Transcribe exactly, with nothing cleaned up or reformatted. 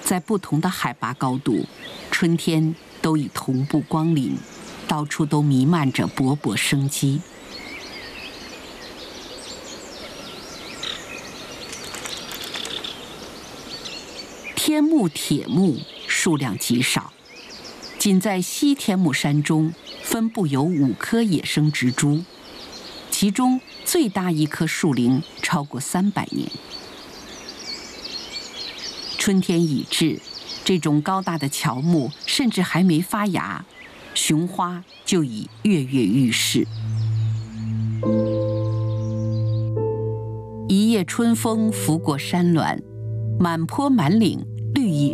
在不同的海拔高度，春天都已同步光临，到处都弥漫着勃勃生机。天目铁目数量极少，仅在西天目山中分布有五棵野生植株，其中最大一棵树龄超过三百年。春天已至，这种高大的乔木甚至还没发芽，雄花就已跃跃欲试。一夜春风拂过山峦，满坡满岭绿意